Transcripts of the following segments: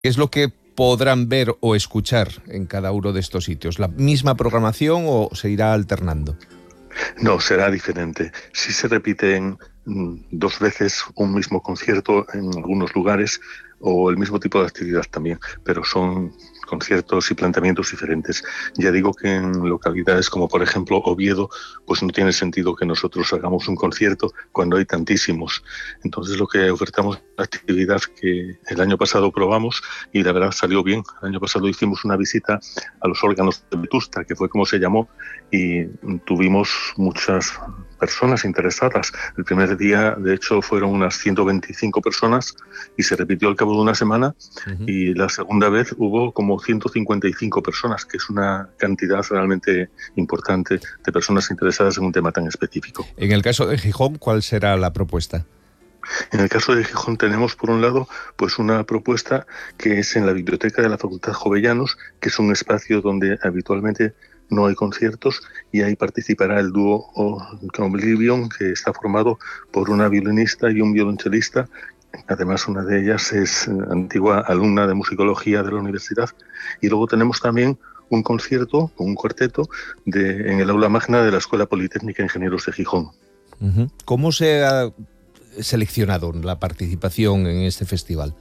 ¿Qué es lo que podrán ver o escuchar en cada uno de estos sitios? ¿La misma programación o se irá alternando? No, será diferente. Sí se repiten dos veces un mismo concierto en algunos lugares o el mismo tipo de actividad también, pero son conciertos y planteamientos diferentes. Ya digo que en localidades como por ejemplo Oviedo, pues no tiene sentido que nosotros hagamos un concierto cuando hay tantísimos. Entonces lo que ofertamos es una actividad que el año pasado probamos y la verdad salió bien. El año pasado hicimos una visita a los órganos de Vetusta, que fue como se llamó, y tuvimos muchas personas interesadas. El primer día, de hecho, fueron unas 125 personas y se repitió al cabo de una semana. Y la segunda vez hubo como 155 personas, que es una cantidad realmente importante de personas interesadas en un tema tan específico. En el caso de Gijón, ¿cuál será la propuesta? En el caso de Gijón tenemos, por un lado, pues una propuesta que es en la biblioteca de la Facultad Jovellanos, que es un espacio donde habitualmente no hay conciertos, y ahí participará el dúo Oblivion, que está formado por una violinista y un violonchelista. Además, una de ellas es antigua alumna de musicología de la universidad. Y luego tenemos también un concierto con un cuarteto en el aula magna de la Escuela Politécnica de Ingenieros de Gijón. ¿Cómo se ha seleccionado la participación en este festival?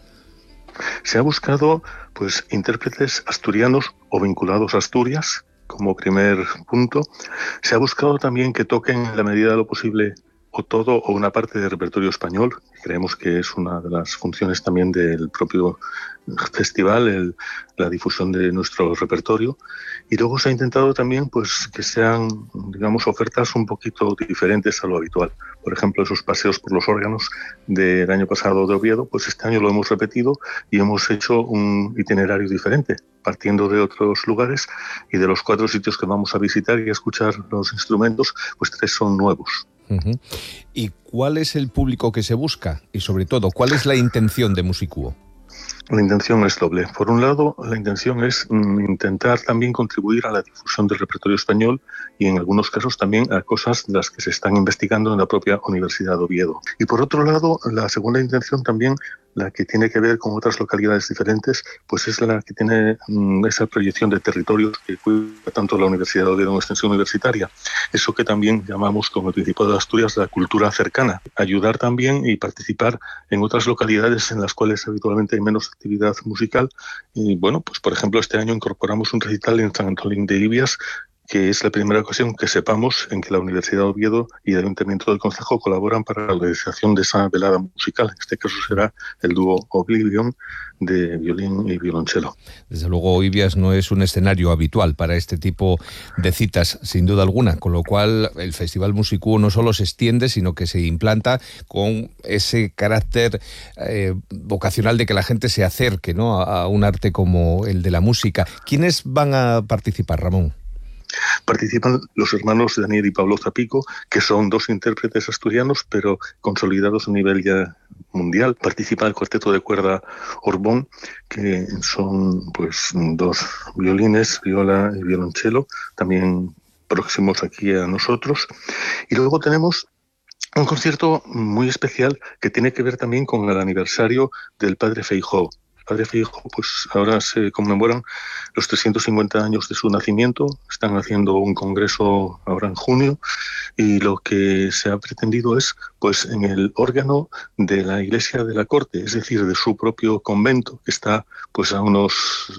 Se ha buscado pues intérpretes asturianos o vinculados a Asturias como primer punto. Se ha buscado también que toquen en la medida de lo posible o todo o una parte del repertorio español. Creemos que es una de las funciones también del propio festival, la difusión de nuestro repertorio. Y luego se ha intentado también pues que sean, digamos, ofertas un poquito diferentes a lo habitual. Por ejemplo, esos paseos por los órganos del año pasado de Oviedo, pues este año lo hemos repetido y hemos hecho un itinerario diferente, partiendo de otros lugares, y de los 4 sitios que vamos a visitar y a escuchar los instrumentos, pues 3 son nuevos. ¿Y cuál es el público que se busca? Y sobre todo, ¿cuál es la intención de Musicuo? La intención es doble. Por un lado, la intención es intentar también contribuir a la difusión del repertorio español y en algunos casos también a cosas de las que se están investigando en la propia Universidad de Oviedo. Y por otro lado, la segunda intención también, la que tiene que ver con otras localidades diferentes, pues es la que tiene esa proyección de territorios que cuida tanto la Universidad de Oviedo en extensión universitaria. Eso que también llamamos, como el Principado de Asturias, la cultura cercana. Ayudar también y participar en otras localidades en las cuales habitualmente hay menos actividad musical. Y bueno, pues por ejemplo este año incorporamos un recital en San Antolín de Ibias, que es la primera ocasión que sepamos en que la Universidad de Oviedo y el Ayuntamiento del Concejo colaboran para la realización de esa velada musical. En este caso será el dúo Oblivion de violín y violonchelo. Desde luego, Ibias no es un escenario habitual para este tipo de citas, sin duda alguna, con lo cual el Festival Musicuo no solo se extiende, sino que se implanta con ese carácter vocacional de que la gente se acerque, ¿no?, a un arte como el de la música. ¿Quiénes van a participar, Ramón? Participan los hermanos Daniel y Pablo Zapico, que son 2 intérpretes asturianos, pero consolidados a nivel ya mundial. Participa el cuarteto de cuerda Orbón, que son pues 2 violines, viola y violonchelo, también próximos aquí a nosotros. Y luego tenemos un concierto muy especial que tiene que ver también con el aniversario del padre Feijóo. Padre Feijóo, pues ahora se conmemoran los 350 años de su nacimiento. Están haciendo un congreso ahora en junio y lo que se ha pretendido es, pues, en el órgano de la Iglesia de la Corte, es decir, de su propio convento, que está pues a unos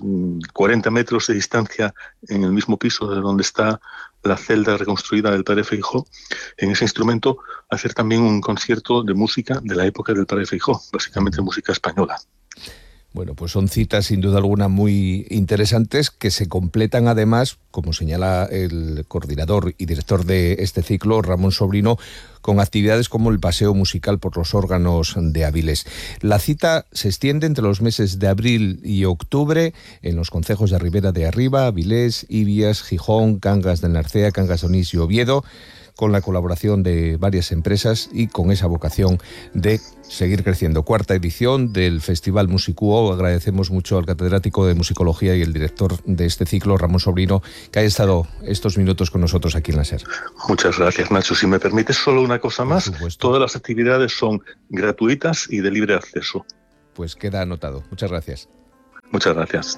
40 metros de distancia en el mismo piso de donde está la celda reconstruida del padre Feijóo. En ese instrumento hacer también un concierto de música de la época del padre Feijóo, básicamente música española. Bueno, pues son citas sin duda alguna muy interesantes que se completan además, como señala el coordinador y director de este ciclo, Ramón Sobrino, con actividades como el paseo musical por los órganos de Avilés. La cita se extiende entre los meses de abril y octubre en los concejos de Ribera de Arriba, Avilés, Ibias, Gijón, Cangas del Narcea, Cangas de Onís y Oviedo, con la colaboración de varias empresas y con esa vocación de seguir creciendo. 4ª edición del Festival Musicuo. Agradecemos mucho al catedrático de musicología y el director de este ciclo, Ramón Sobrino, que haya estado estos minutos con nosotros aquí en la SER. Muchas gracias, Nacho. Si me permites solo una cosa más, todas las actividades son gratuitas y de libre acceso. Pues queda anotado. Muchas gracias. Muchas gracias.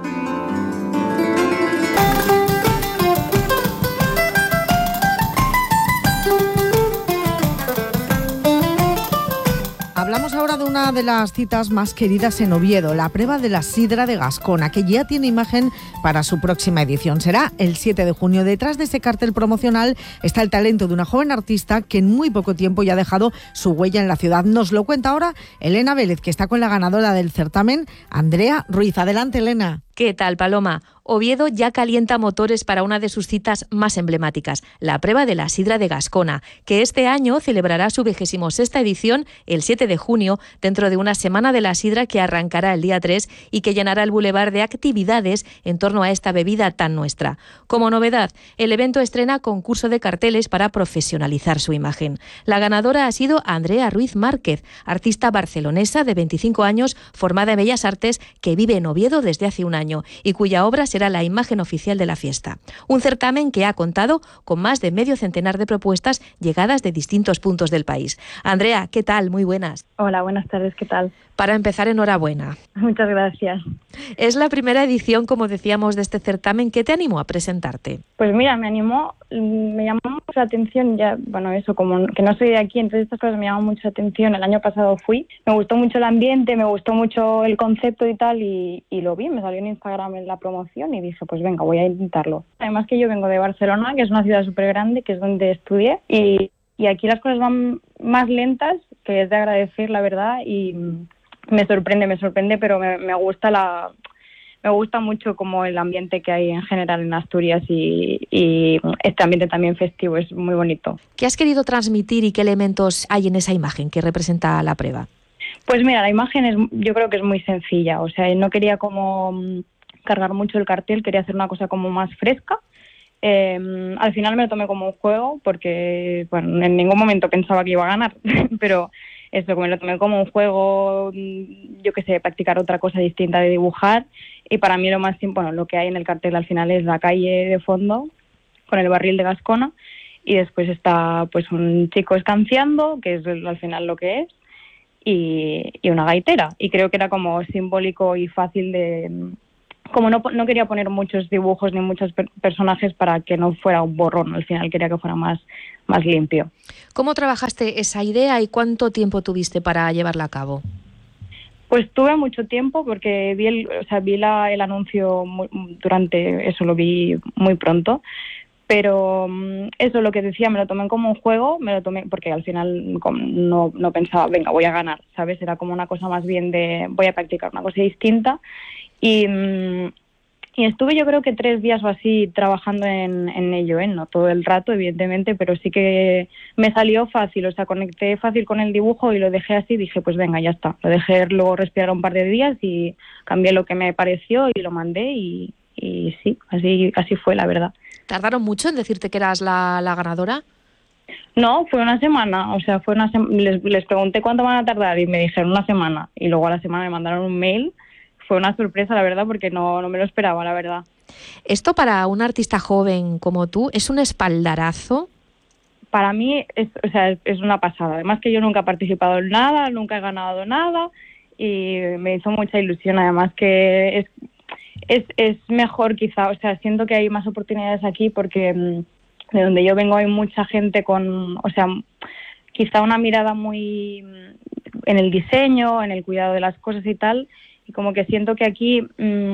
Hablamos ahora de una de las citas más queridas en Oviedo, la prueba de la sidra de Gascona, que ya tiene imagen para su próxima edición. Será el 7 de junio. Detrás de ese cartel promocional está el talento de una joven artista que en muy poco tiempo ya ha dejado su huella en la ciudad. Nos lo cuenta ahora Elena Vélez, que está con la ganadora del certamen, Andrea Ruiz. Adelante, Elena. ¿Qué tal, Paloma? Oviedo ya calienta motores para una de sus citas más emblemáticas, la prueba de la sidra de Gascona, que este año celebrará su 26ª edición el 7 de junio, dentro de una semana de la sidra que arrancará el día 3 y que llenará el bulevar de actividades en torno a esta bebida tan nuestra. Como novedad, el evento estrena concurso de carteles para profesionalizar su imagen. La ganadora ha sido Andrea Ruiz Márquez, artista barcelonesa de 25 años, formada en Bellas Artes, que vive en Oviedo desde hace un año y cuya obra será la imagen oficial de la fiesta. Un certamen que ha contado con más de medio centenar de propuestas llegadas de distintos puntos del país. Andrea, ¿qué tal? Muy buenas. Hola, buenas tardes, ¿qué tal? Para empezar, enhorabuena. Muchas gracias. Es la primera edición, como decíamos, de este certamen. ¿Qué te animó a presentarte? Pues mira, me llamó mucho la atención, ya, bueno, eso, como que no soy de aquí, entonces estas cosas me llaman mucho la atención. El año pasado fui, me gustó mucho el ambiente, me gustó mucho el concepto y tal, y lo vi, me salió en Instagram en la promoción y dije, pues venga, voy a intentarlo. Además que yo vengo de Barcelona, que es una ciudad súper grande, que es donde estudié, y aquí las cosas van más lentas, que es de agradecer, la verdad, y me sorprende, pero me gusta mucho como el ambiente que hay en general en Asturias y este ambiente también festivo es muy bonito. ¿Qué has querido transmitir y qué elementos hay en esa imagen que representa la prueba? Pues mira, la imagen yo creo que es muy sencilla, o sea, no quería como cargar mucho el cartel, quería hacer una cosa como más fresca. Al final me lo tomé como un juego porque, bueno, en ningún momento pensaba que iba a ganar, pero eso, me lo tomé como un juego, yo qué sé, practicar otra cosa distinta de dibujar, y para mí lo que hay en el cartel al final es la calle de fondo con el barril de Gascona, y después está pues un chico escanciando, que es al final lo que es, y una gaitera, y creo que era como simbólico y fácil de... Como no quería poner muchos dibujos ni muchos personajes para que no fuera un borrón, al final quería que fuera más limpio. ¿Cómo trabajaste esa idea y cuánto tiempo tuviste para llevarla a cabo? Pues tuve mucho tiempo porque vi el anuncio durante eso, lo vi muy pronto, pero eso, lo que decía, me lo tomé como un juego, porque al final no pensaba, venga, voy a ganar, ¿sabes? Era como una cosa más bien de voy a practicar una cosa distinta. Y estuve yo creo que 3 días o así trabajando en ello, no todo el rato evidentemente, pero sí que me salió fácil, o sea, conecté fácil con el dibujo y lo dejé así, dije pues venga, ya está. Lo dejé luego respirar un par de días y cambié lo que me pareció y lo mandé y sí, así fue la verdad. ¿Tardaron mucho en decirte que eras la ganadora? No, fue una semana, o sea, les pregunté cuánto van a tardar y me dijeron una semana y luego a la semana me mandaron un mail. Fue una sorpresa, la verdad, porque no me lo esperaba, la verdad. ¿Esto para un artista joven como tú es un espaldarazo? Para mí es una pasada. Además que yo nunca he participado en nada, nunca he ganado nada y me hizo mucha ilusión. Además que es mejor quizá, o sea, siento que hay más oportunidades aquí porque de donde yo vengo hay mucha gente con, o sea, quizá una mirada muy en el diseño, en el cuidado de las cosas y tal. Y como que siento que aquí,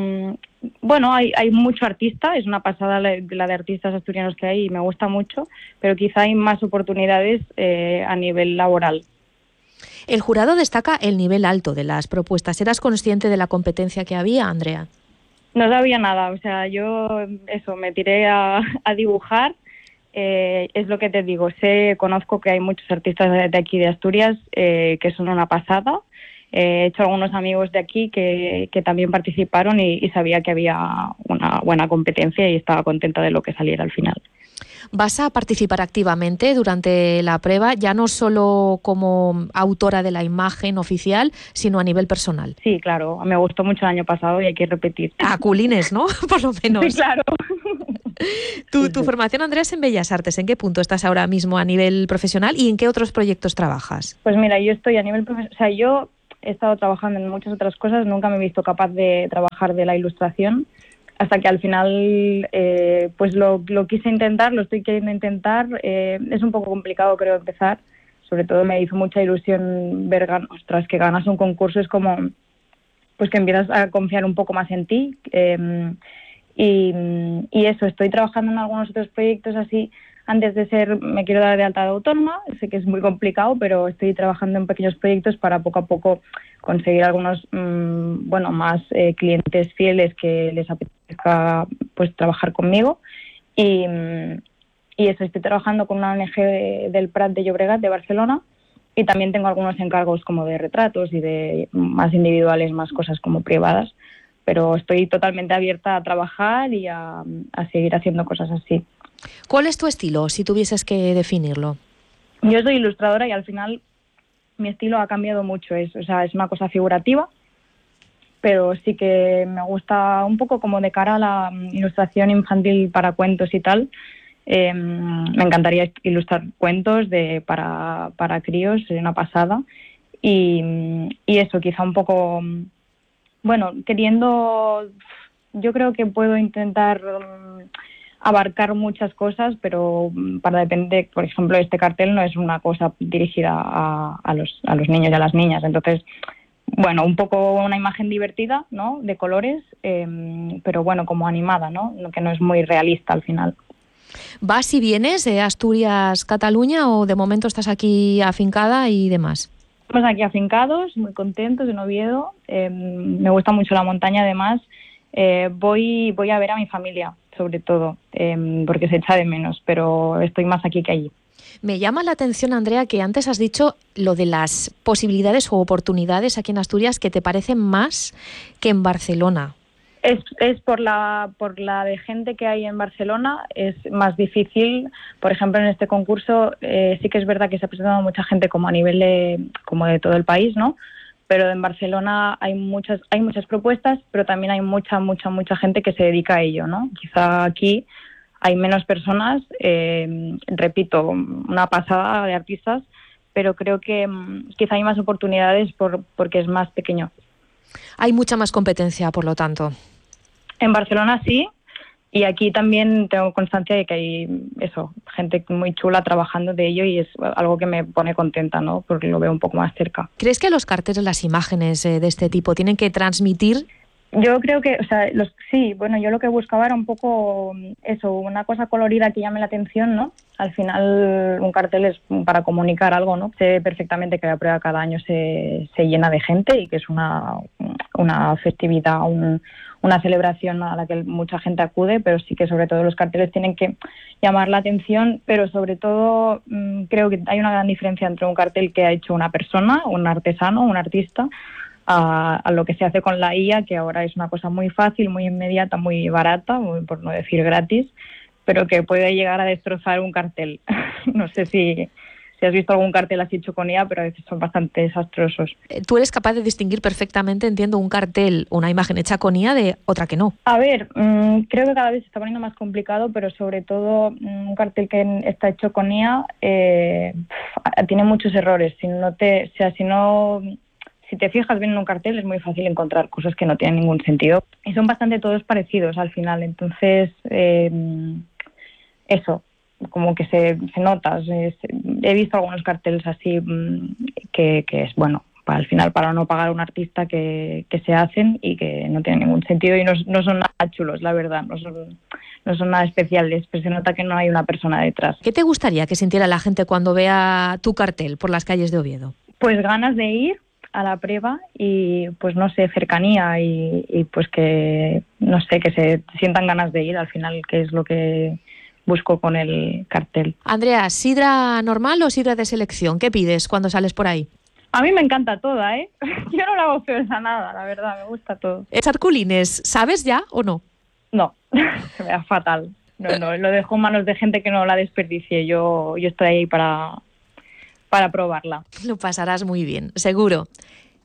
hay mucho artista, es una pasada la de artistas asturianos que hay y me gusta mucho, pero quizá hay más oportunidades a nivel laboral. El jurado destaca el nivel alto de las propuestas. ¿Eras consciente de la competencia que había, Andrea? No sabía nada, o sea, yo me tiré a dibujar, es lo que te digo, conozco que hay muchos artistas de aquí de Asturias que son una pasada. He hecho algunos amigos de aquí que también participaron y sabía que había una buena competencia y estaba contenta de lo que saliera al final. ¿Vas a participar activamente durante la prueba, ya no solo como autora de la imagen oficial, sino a nivel personal? Sí, claro, me gustó mucho el año pasado y hay que repetir. A culines, ¿no? Por lo menos. Sí, claro. Tu formación, Andrea, es en Bellas Artes. ¿En qué punto estás ahora mismo a nivel profesional y en qué otros proyectos trabajas? Pues mira, yo estoy a nivel profesional, o sea, yo he estado trabajando en muchas otras cosas, nunca me he visto capaz de trabajar de la ilustración, hasta que al final pues lo quise intentar, lo estoy queriendo intentar. Es un poco complicado, creo, empezar. Sobre todo me hizo mucha ilusión ver, ostras, que ganas un concurso, es como pues que empiezas a confiar un poco más en ti. Y eso, estoy trabajando en algunos otros proyectos así. Antes de me quiero dar de alta de autónoma, sé que es muy complicado, pero estoy trabajando en pequeños proyectos para poco a poco conseguir algunos, más clientes fieles que les apetezca pues trabajar conmigo. Y eso, estoy trabajando con una ONG del Prat de Llobregat, de Barcelona, y también tengo algunos encargos como de retratos y de más individuales, más cosas como privadas, pero estoy totalmente abierta a trabajar y a seguir haciendo cosas así. ¿Cuál es tu estilo, si tuvieses que definirlo? Yo soy ilustradora y al final mi estilo ha cambiado mucho. Es una cosa figurativa, pero sí que me gusta un poco como de cara a la ilustración infantil para cuentos y tal. Me encantaría ilustrar cuentos para críos, sería una pasada. Y eso, quizá un poco, yo creo que puedo intentar abarcar muchas cosas, pero depende, por ejemplo, este cartel no es una cosa dirigida a los niños y a las niñas, entonces, un poco una imagen divertida, ¿no?, de colores, pero como animada, ¿no?, que no es muy realista al final. ¿Vas y vienes de Asturias, Cataluña, o de momento estás aquí afincada y demás? Estamos aquí afincados, muy contentos en Oviedo. Me gusta mucho la montaña, además. Voy a ver a mi familia, sobre todo, porque se echa de menos, pero estoy más aquí que allí. Me llama la atención, Andrea, que antes has dicho lo de las posibilidades o oportunidades aquí en Asturias que te parecen más que en Barcelona. Es por la de gente que hay en Barcelona, es más difícil. Por ejemplo, en este concurso sí que es verdad que se ha presentado mucha gente como a nivel como de todo el país, ¿no? Pero en Barcelona hay muchas propuestas, pero también hay mucha gente que se dedica a ello, ¿no? Quizá aquí hay menos personas, repito, una pasada de artistas, pero creo que quizá hay más oportunidades porque es más pequeño. Hay mucha más competencia, por lo tanto. En Barcelona sí, y aquí también tengo constancia de que hay gente muy chula trabajando de ello, y es algo que me pone contenta, ¿no?, porque lo veo un poco más cerca. ¿Crees que los carteles, las imágenes de este tipo tienen que transmitir? Yo creo que, sí, yo lo que buscaba era un poco una cosa colorida que llame la atención, ¿no? Al final un cartel es para comunicar algo, ¿no? Sé perfectamente que la prueba cada año se llena de gente y que es una festividad, una celebración a la que mucha gente acude, pero sí que sobre todo los carteles tienen que llamar la atención, pero sobre todo creo que hay una gran diferencia entre un cartel que ha hecho una persona, un artesano, un artista, a lo que se hace con la IA, que ahora es una cosa muy fácil, muy inmediata, muy barata, por no decir gratis, pero que puede llegar a destrozar un cartel. No sé si has visto algún cartel así hecho con IA, pero a veces son bastante desastrosos. Tú eres capaz de distinguir perfectamente, entiendo, un cartel, una imagen hecha con IA de otra que no. A ver, creo que cada vez se está poniendo más complicado, pero sobre todo un cartel que está hecho con IA tiene muchos errores. Si te fijas bien en un cartel es muy fácil encontrar cosas que no tienen ningún sentido. Y son bastante todos parecidos al final. Entonces, como que se nota. He visto algunos carteles así que es al final para no pagar a un artista que se hacen y que no tienen ningún sentido y no son nada chulos, la verdad. No son nada especiales, pero se nota que no hay una persona detrás. ¿Qué te gustaría que sintiera la gente cuando vea tu cartel por las calles de Oviedo? Pues ganas de ir a la prueba y cercanía y pues que se sientan ganas de ir al final, que es lo que busco con el cartel. Andrea, ¿sidra normal o sidra de selección? ¿Qué pides cuando sales por ahí? A mí me encanta toda, ¿eh? Yo no le hago feo a nada, la verdad, me gusta todo. ¿Sarculines, sabes ya o no? No, se me da fatal. No, lo dejo en manos de gente que no la desperdicie. Yo estoy ahí para probarla. Lo pasarás muy bien, seguro.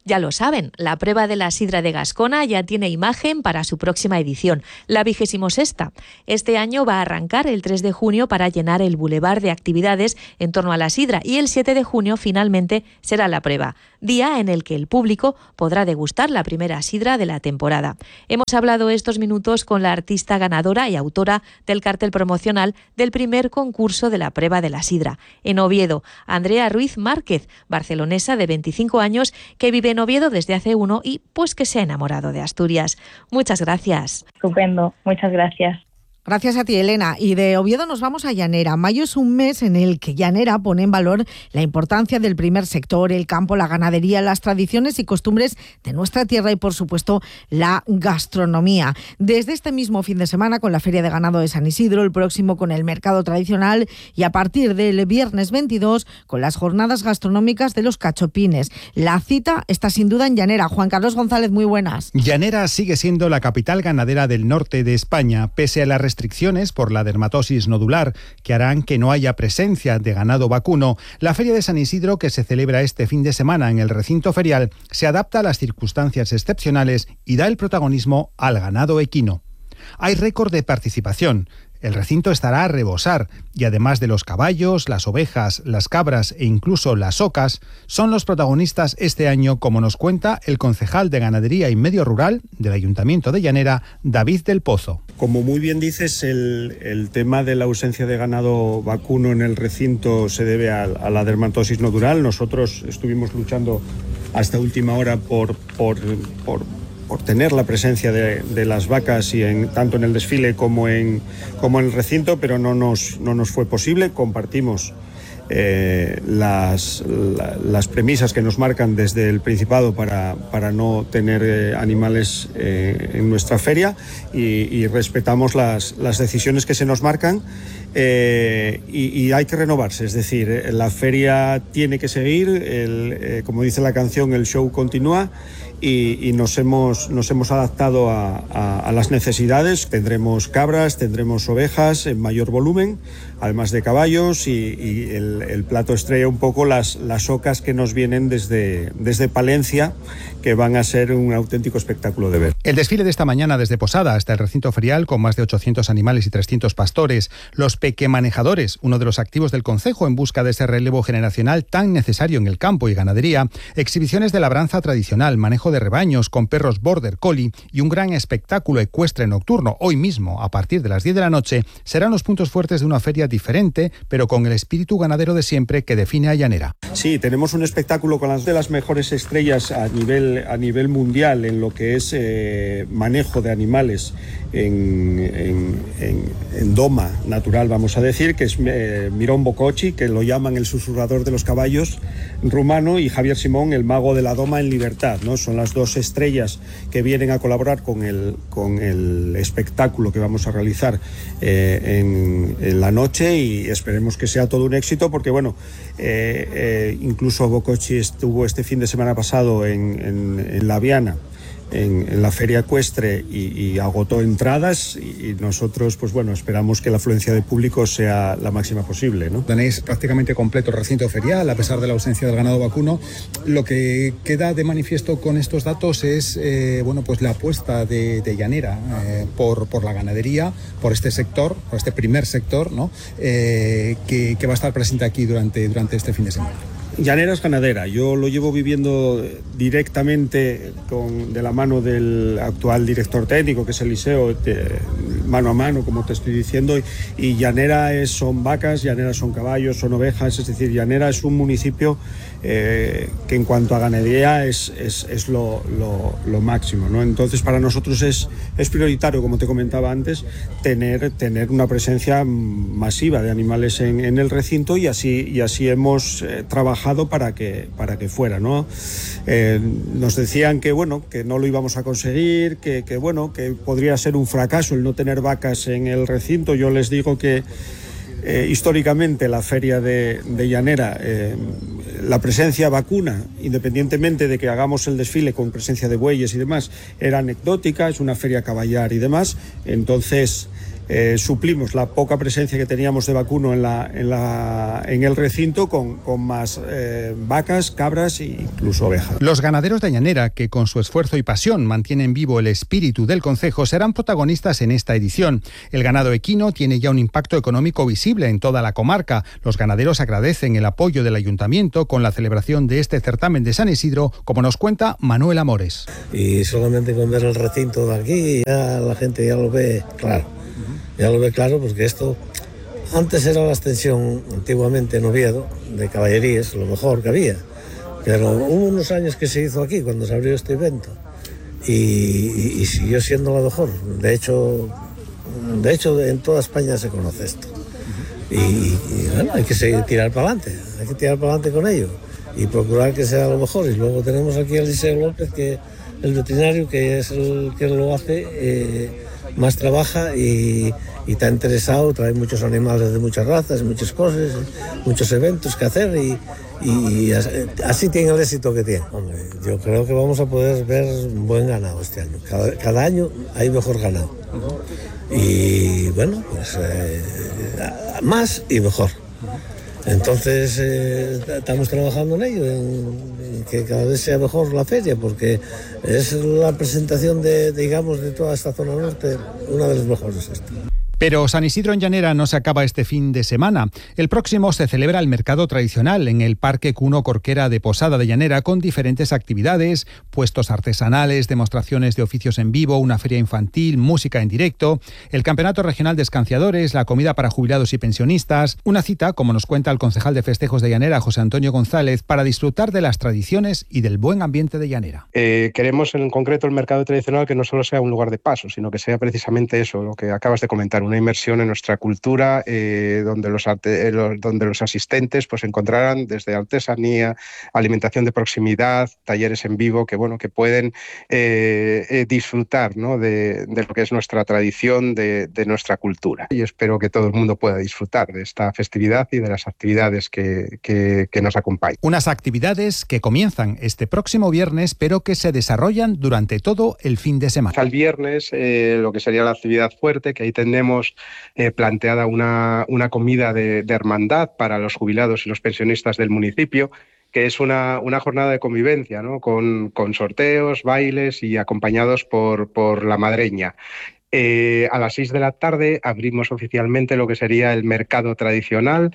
Ya lo saben, la prueba de la sidra de Gascona ya tiene imagen para su próxima edición, la 26ª. Este año va a arrancar el 3 de junio para llenar el bulevar de actividades en torno a la sidra y el 7 de junio finalmente será la prueba, día en el que el público podrá degustar la primera sidra de la temporada. Hemos hablado estos minutos con la artista ganadora y autora del cartel promocional del primer concurso de la prueba de la sidra. En Oviedo, Andrea Ruiz Márquez, barcelonesa de 25 años, que vive en Oviedo desde hace 1 y pues que se ha enamorado de Asturias. Muchas gracias. Estupendo, muchas gracias. Gracias a ti, Elena. Y de Oviedo nos vamos a Llanera. Mayo es un mes en el que Llanera pone en valor la importancia del primer sector, el campo, la ganadería, las tradiciones y costumbres de nuestra tierra y, por supuesto, la gastronomía. Desde este mismo fin de semana con la Feria de Ganado de San Isidro, el próximo con el mercado tradicional y a partir del viernes 22 con las jornadas gastronómicas de los cachopines. La cita está sin duda en Llanera. Juan Carlos González, muy buenas. Llanera sigue siendo la capital ganadera del norte de España, pese a la restricciones por la dermatosis nodular que harán que no haya presencia de ganado vacuno. La Feria de San Isidro, que se celebra este fin de semana en el recinto ferial, se adapta a las circunstancias excepcionales y da el protagonismo al ganado equino. Hay récord de participación. El recinto estará a rebosar y además de los caballos, las ovejas, las cabras e incluso las ocas, son los protagonistas este año, como nos cuenta el concejal de Ganadería y Medio Rural del Ayuntamiento de Llanera, David del Pozo. Como muy bien dices, el tema de la ausencia de ganado vacuno en el recinto se debe a la dermatosis nodular. Nosotros estuvimos luchando hasta última hora por tener la presencia de las vacas y tanto en el desfile como en el recinto, pero no nos fue posible. Compartimos las premisas que nos marcan desde el Principado para no tener animales en nuestra feria y respetamos las decisiones que se nos marcan. Y hay que renovarse, es decir, la feria tiene que seguir, como dice la canción, el show continúa y nos hemos adaptado a las necesidades. Tendremos cabras, tendremos ovejas en mayor volumen, además de caballos y el plato estrella un poco las ocas que nos vienen desde Palencia, que van a ser un auténtico espectáculo de ver. El desfile de esta mañana desde Posada hasta el recinto ferial con más de 800 animales y 300 pastores, los pequemanejadores, uno de los activos del concejo en busca de ese relevo generacional tan necesario en el campo y ganadería, exhibiciones de labranza tradicional, manejo de rebaños con perros border collie y un gran espectáculo ecuestre nocturno. Hoy mismo, a partir de las 10 de la noche, serán los puntos fuertes de una feria diferente, pero con el espíritu ganadero de siempre que define a Llanera. Sí, tenemos un espectáculo con las de las mejores estrellas a nivel mundial en lo que es manejo de animales en doma natural, vamos a decir, que es Mirón Bococci, que lo llaman el susurrador de los caballos rumano, y Javier Simón, el mago de la doma en libertad, ¿no? Son las dos estrellas que vienen a colaborar con el espectáculo que vamos a realizar en la noche, y esperemos que sea todo un éxito porque, bueno, incluso Bococci estuvo este fin de semana pasado en La Viana, en la feria ecuestre, y agotó entradas, y nosotros, pues bueno, esperamos que la afluencia de público sea la máxima posible, ¿no? Tenéis prácticamente completo el recinto ferial, a pesar de la ausencia del ganado vacuno. Lo que queda de manifiesto con estos datos es pues la apuesta de Llanera por la ganadería, por este sector, por este primer sector, ¿no? Que va a estar presente aquí durante este fin de semana. Llanera es ganadera. Yo lo llevo viviendo directamente de la mano del actual director técnico, que es Eliseo, mano a mano, como te estoy diciendo, y Llanera son vacas, Llanera son caballos, son ovejas, es decir, Llanera es un municipio que en cuanto a ganadería es lo máximo, ¿no? Entonces para nosotros es prioritario, como te comentaba antes, tener una presencia masiva de animales en el recinto, y así hemos trabajado para que fuera, ¿no? Nos decían que no lo íbamos a conseguir, que podría ser un fracaso el no tener vacas en el recinto. Yo les digo que históricamente la feria de Llanera, la presencia vacuna, independientemente de que hagamos el desfile con presencia de bueyes y demás, era anecdótica, es una feria caballar y demás. Entonces suplimos la poca presencia que teníamos de vacuno en el recinto con más vacas, cabras e incluso ovejas. Los ganaderos de Llanera, que con su esfuerzo y pasión mantienen vivo el espíritu del concejo, serán protagonistas en esta edición. El ganado equino tiene ya un impacto económico visible en toda la comarca. Los ganaderos agradecen el apoyo del ayuntamiento con la celebración de este certamen de San Isidro, como nos cuenta Manuel Amores. Y solamente con ver el recinto de aquí, ya la gente ya lo ve claro. Ya lo ve claro porque esto antes era la extensión, antiguamente en Oviedo, de caballerías, lo mejor que había. Pero hubo unos años que se hizo aquí cuando se abrió este evento y siguió siendo la mejor. De hecho, en toda España se conoce esto. Y bueno, hay que tirar para adelante con ello y procurar que sea lo mejor. Y luego tenemos aquí a Eliseo López, que el veterinario, que es el que lo hace, más trabaja y está interesado, trae muchos animales de muchas razas, muchas cosas, muchos eventos que hacer y así tiene el éxito que tiene. Hombre, yo creo que vamos a poder ver un buen ganado este año. Cada año hay mejor ganado. Y bueno, pues más y mejor. Entonces estamos trabajando en ello, en que cada vez sea mejor la feria, porque es la presentación de toda esta zona norte, una de las mejores esta. Pero San Isidro en Llanera no se acaba este fin de semana. El próximo se celebra el mercado tradicional en el Parque Cuno Corquera de Posada de Llanera, con diferentes actividades, puestos artesanales, demostraciones de oficios en vivo, una feria infantil, música en directo, el Campeonato Regional de Escanciadores, la comida para jubilados y pensionistas, una cita, como nos cuenta el concejal de festejos de Llanera, José Antonio González, para disfrutar de las tradiciones y del buen ambiente de Llanera. Queremos en concreto el mercado tradicional que no solo sea un lugar de paso, sino que sea precisamente eso, lo que acabas de comentar, una inmersión en nuestra cultura, donde los asistentes pues encontrarán desde artesanía, alimentación de proximidad, talleres en vivo que pueden disfrutar, ¿no?, de lo que es nuestra tradición, de nuestra cultura. Y espero que todo el mundo pueda disfrutar de esta festividad y de las actividades que nos acompañan. Unas actividades que comienzan este próximo viernes, pero que se desarrollan durante todo el fin de semana. Al viernes, lo que sería la actividad fuerte, que ahí tenemos planteada una comida de hermandad para los jubilados y los pensionistas del municipio, que es una jornada de convivencia, ¿no?, con sorteos, bailes y acompañados por la madreña. A las 6 de la tarde abrimos oficialmente lo que sería el mercado tradicional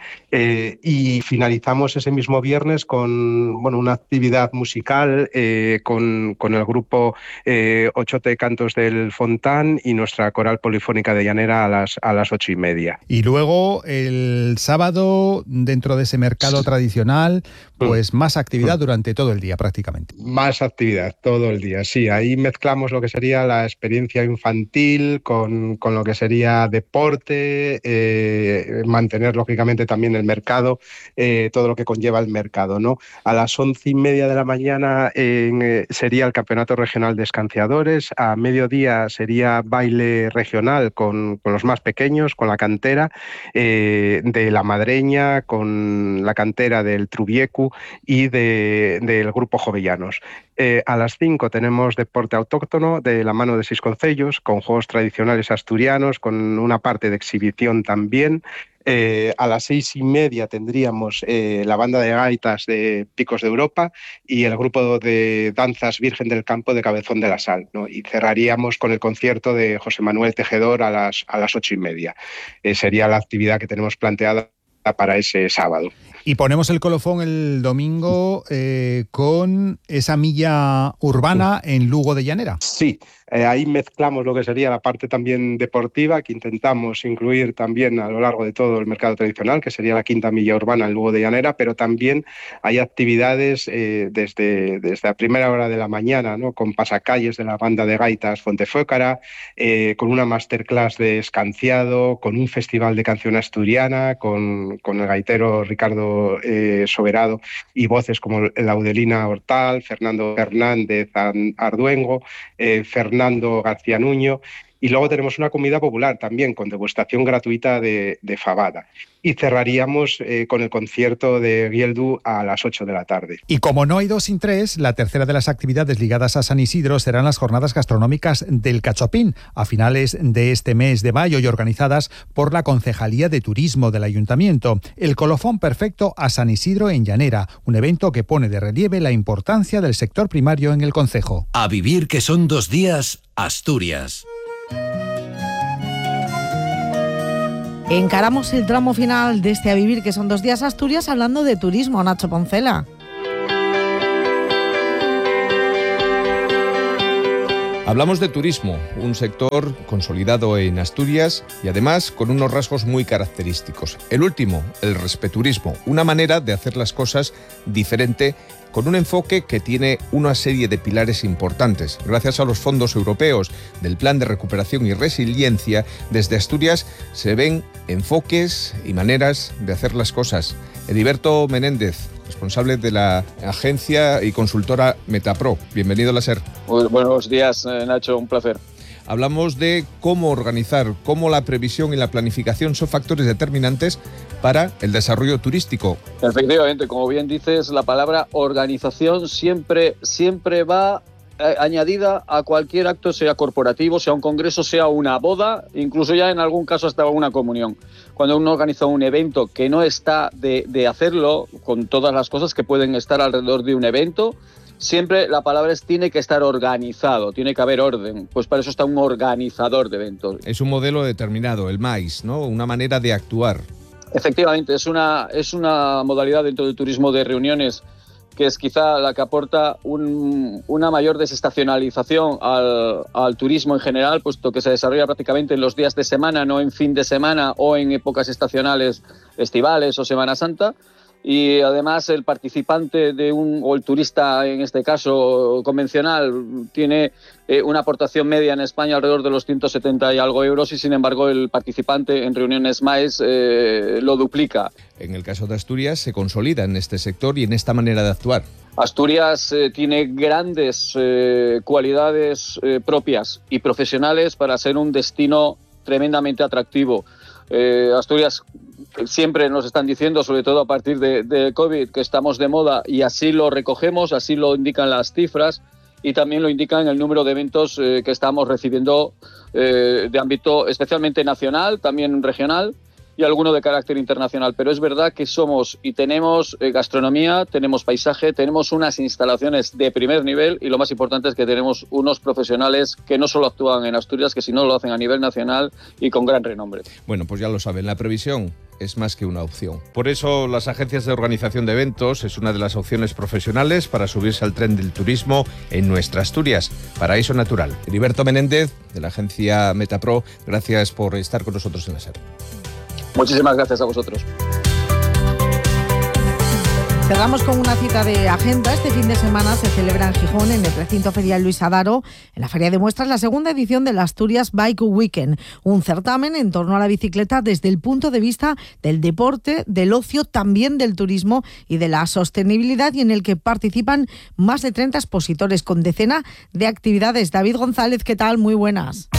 y finalizamos ese mismo viernes con una actividad musical con el grupo Ochote Cantos del Fontán y nuestra coral polifónica de Llanera a las 8:30. Y luego el sábado, dentro de ese mercado tradicional, pues más actividad durante todo el día prácticamente. Más actividad todo el día, sí. Ahí mezclamos lo que sería la experiencia infantil con lo que sería deporte, mantener lógicamente también el mercado, todo lo que conlleva el mercado, ¿no? A las 11:30 de la mañana sería el Campeonato Regional de Escanciadores, a mediodía sería baile regional con los más pequeños, con la cantera de la Madreña, con la cantera del Trubiecu y del grupo Jovellanos. A las 5 tenemos deporte autóctono de la mano de Sisconcellos, con juegos tradicionales asturianos, con una parte de exhibición también. A las 6:30 tendríamos la banda de gaitas de Picos de Europa y el grupo de danzas Virgen del Campo de Cabezón de la Sal, ¿no? Y cerraríamos con el concierto de José Manuel Tejedor a las 8:30. Sería la actividad que tenemos planteada para ese sábado. Y ponemos el colofón el domingo con esa milla urbana en Lugo de Llanera. Sí, ahí mezclamos lo que sería la parte también deportiva, que intentamos incluir también a lo largo de todo el mercado tradicional, que sería la quinta milla urbana en Lugo de Llanera, pero también hay actividades desde la primera hora de la mañana, ¿no?, con pasacalles de la banda de gaitas Fontefócara, con una masterclass de escanciado, con un festival de canción asturiana, con el gaitero Ricardo Soberado y voces como Laudelina Hortal, Fernando Fernández Arduengo, Fernando García Nuño Y luego tenemos una comida popular también con degustación gratuita de fabada. Y cerraríamos con el concierto de Gieldu a las 8 de la tarde. Y como no hay 2 sin 3, la tercera de las actividades ligadas a San Isidro serán las jornadas gastronómicas del Cachopín, a finales de este mes de mayo y organizadas por la Concejalía de Turismo del Ayuntamiento. El colofón perfecto a San Isidro en Llanera, un evento que pone de relieve la importancia del sector primario en el concejo. A vivir que son 2 días, Asturias. Encaramos el tramo final de este A Vivir, que son 2 días Asturias, hablando de turismo. Nacho Poncela. Hablamos de turismo, un sector consolidado en Asturias y además con unos rasgos muy característicos. El último, el respeturismo, una manera de hacer las cosas diferente con un enfoque que tiene una serie de pilares importantes. Gracias a los fondos europeos del Plan de Recuperación y Resiliencia, desde Asturias se ven enfoques y maneras de hacer las cosas. Heriberto Menéndez, responsable de la agencia y consultora Metapro. Bienvenido a la SER. Buenos días, Nacho, un placer. Hablamos de cómo organizar, cómo la previsión y la planificación son factores determinantes para el desarrollo turístico. Efectivamente, como bien dices, la palabra organización siempre va añadida a cualquier acto, sea corporativo, sea un congreso, sea una boda, incluso ya en algún caso hasta una comunión. Cuando uno organiza un evento que no está de hacerlo, con todas las cosas que pueden estar alrededor de un evento, siempre la palabra es tiene que estar organizado, tiene que haber orden. Pues para eso está un organizador de eventos. Es un modelo determinado, el MAIS, ¿no? Una manera de actuar. Efectivamente, es una modalidad dentro del turismo de reuniones que es quizá la que aporta una mayor desestacionalización al turismo en general, puesto que se desarrolla prácticamente en los días de semana, no en fin de semana o en épocas estacionales, estivales o Semana Santa. Y además el participante o el turista, en este caso convencional, tiene una aportación media en España alrededor de los 170 y algo euros, y sin embargo el participante en reuniones MAIS lo duplica. En el caso de Asturias se consolida en este sector y en esta manera de actuar. Asturias tiene grandes cualidades propias y profesionales para ser un destino tremendamente atractivo. Asturias, siempre nos están diciendo, sobre todo a partir de COVID, que estamos de moda, y así lo recogemos, así lo indican las cifras y también lo indican el número de eventos que estamos recibiendo de ámbito especialmente nacional, también regional y alguno de carácter internacional. Pero es verdad que somos y tenemos gastronomía, tenemos paisaje, tenemos unas instalaciones de primer nivel, y lo más importante es que tenemos unos profesionales que no solo actúan en Asturias, que sino lo hacen a nivel nacional y con gran renombre. Bueno, pues ya lo saben, la previsión es más que una opción. Por eso las agencias de organización de eventos es una de las opciones profesionales para subirse al tren del turismo en nuestra Asturias. Paraíso natural. Heriberto Menéndez, de la agencia Metapro, gracias por estar con nosotros en la SER. Muchísimas gracias a vosotros. Cerramos con una cita de agenda. Este fin de semana se celebra en Gijón, en el recinto ferial Luis Adaro, en la Feria de Muestras, la segunda edición del Asturias Bike Weekend, un certamen en torno a la bicicleta desde el punto de vista del deporte, del ocio, también del turismo y de la sostenibilidad, y en el que participan más de 30 expositores con decena de actividades. David González, ¿qué tal? Muy buenas.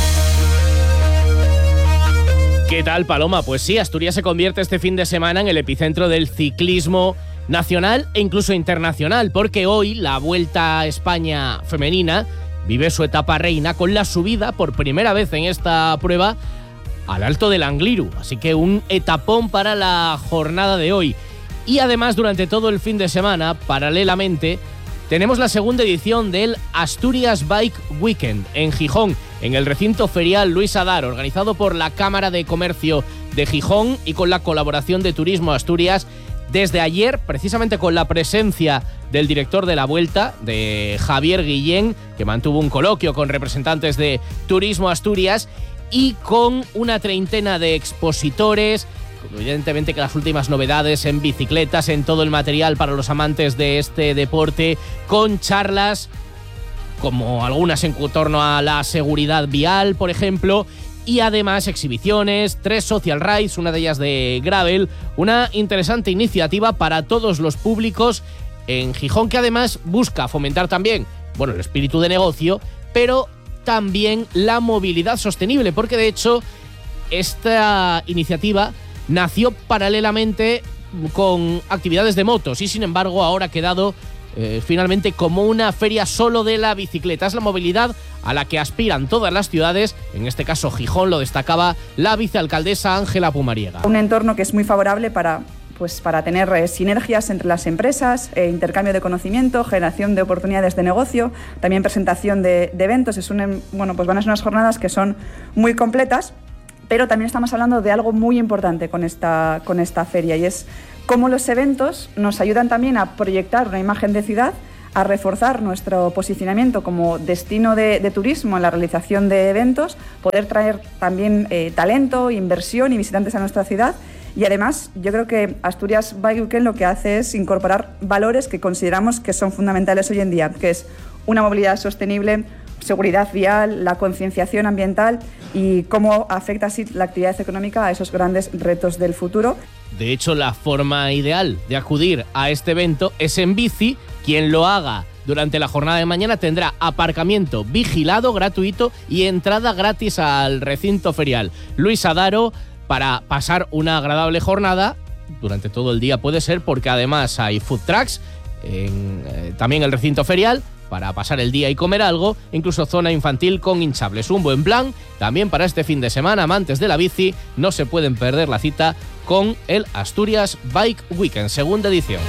¿Qué tal, Paloma? Pues sí, Asturias se convierte este fin de semana en el epicentro del ciclismo nacional e incluso internacional, porque hoy la Vuelta a España femenina vive su etapa reina con la subida por primera vez en esta prueba al Alto del Angliru, así que un etapón para la jornada de hoy. Y además, durante todo el fin de semana, paralelamente, tenemos la segunda edición del Asturias Bike Weekend en Gijón, en el recinto ferial Luis Adaro, organizado por la Cámara de Comercio de Gijón y con la colaboración de Turismo Asturias. Desde ayer, precisamente con la presencia del director de la Vuelta, de Javier Guillén, que mantuvo un coloquio con representantes de Turismo Asturias, y con una treintena de expositores, evidentemente que las últimas novedades en bicicletas, en todo el material para los amantes de este deporte, con charlas como algunas en torno a la seguridad vial, por ejemplo, y además exhibiciones, 3 social rides, una de ellas de gravel, una interesante iniciativa para todos los públicos en Gijón, que además busca fomentar también, el espíritu de negocio, pero también la movilidad sostenible, porque de hecho esta iniciativa nació paralelamente con actividades de motos y sin embargo ahora ha quedado finalmente como una feria solo de la bicicleta. Es la movilidad a la que aspiran todas las ciudades, en este caso Gijón, lo destacaba la vicealcaldesa Ángela Pumariega. Un entorno que es muy favorable para tener sinergias entre las empresas, intercambio de conocimiento, generación de oportunidades de negocio, también presentación de eventos. Van a ser unas jornadas que son muy completas, pero también estamos hablando de algo muy importante con esta feria, y es cómo los eventos nos ayudan también a proyectar una imagen de ciudad, a reforzar nuestro posicionamiento como destino de turismo en la realización de eventos, poder traer también talento, inversión y visitantes a nuestra ciudad. Y además, yo creo que Asturias Bike Weekend lo que hace es incorporar valores que consideramos que son fundamentales hoy en día, que es una movilidad sostenible, seguridad vial, la concienciación ambiental y cómo afecta así la actividad económica a esos grandes retos del futuro. De hecho, la forma ideal de acudir a este evento es en bici. Quien lo haga durante la jornada de mañana tendrá aparcamiento vigilado, gratuito y entrada gratis al recinto ferial. Luis Adaro, para pasar una agradable jornada, durante todo el día puede ser, porque además hay food trucks también el recinto ferial, para pasar el día y comer algo, incluso zona infantil con hinchables. Un buen plan también para este fin de semana. Amantes de la bici, no se pueden perder la cita con el Asturias Bike Weekend, segunda edición.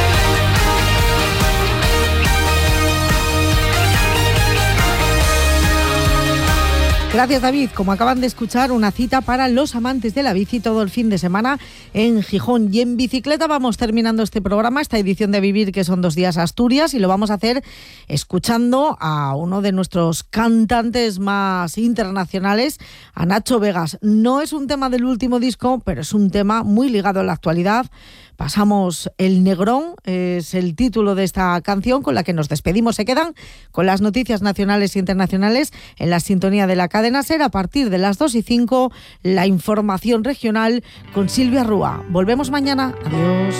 Gracias, David. Como acaban de escuchar, una cita para los amantes de la bici todo el fin de semana en Gijón. Y en bicicleta vamos terminando este programa, esta edición de Vivir, que son 2 días Asturias, y lo vamos a hacer escuchando a uno de nuestros cantantes más internacionales, a Nacho Vegas. No es un tema del último disco, pero es un tema muy ligado a la actualidad. Pasamos El Negrón, es el título de esta canción con la que nos despedimos. Se quedan con las noticias nacionales e internacionales en la sintonía de la cadena SER. A partir de las 2:05, la información regional con Silvia Rúa. Volvemos mañana. Adiós.